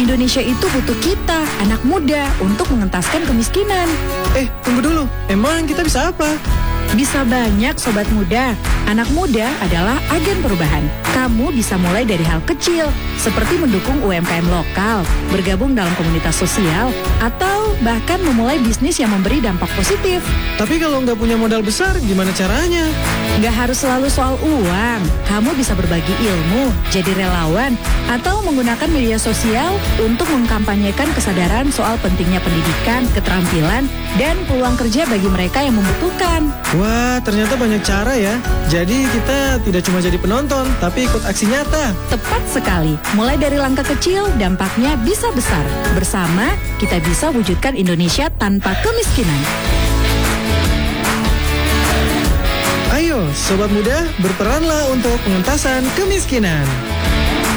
Indonesia itu butuh kita, anak muda, untuk mengentaskan kemiskinan. Tunggu dulu. Emang kita bisa apa? Bisa banyak, Sobat Muda. Anak muda adalah agen perubahan. Kamu bisa mulai dari hal kecil, seperti mendukung UMKM lokal, bergabung dalam komunitas sosial, atau bahkan memulai bisnis yang memberi dampak positif. Tapi kalau nggak punya modal besar, gimana caranya? Nggak harus selalu soal uang. Kamu bisa berbagi ilmu, jadi relawan, atau menggunakan media sosial untuk mengkampanyekan kesadaran soal pentingnya pendidikan, keterampilan, dan peluang kerja bagi mereka yang membutuhkan. Wah, ternyata banyak cara ya. Jadi kita tidak cuma jadi penonton, tapi ikut aksi nyata. Tepat sekali. Mulai dari langkah kecil, dampaknya bisa besar. Bersama, kita bisa wujudkan Indonesia tanpa kemiskinan. Ayo, Sobat Muda, berperanlah untuk pengentasan kemiskinan.